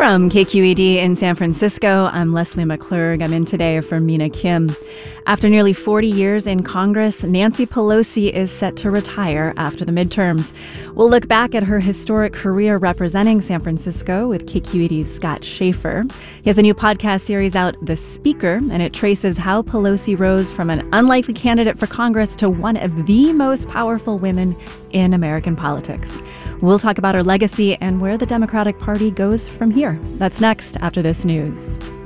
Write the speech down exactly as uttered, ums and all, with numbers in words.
From K Q E D in San Francisco, I'm Leslie McClurg. I'm in today for Mina Kim. After nearly forty years in Congress, Nancy Pelosi is set to retire after the midterms. We'll look back at her historic career representing San Francisco with K Q E D's Scott Schaefer. He has a new podcast series out, The Speaker, and it traces how Pelosi rose from an unlikely candidate for Congress to one of the most powerful women in American politics. We'll talk about her legacy and where the Democratic Party goes from here. That's next after this news.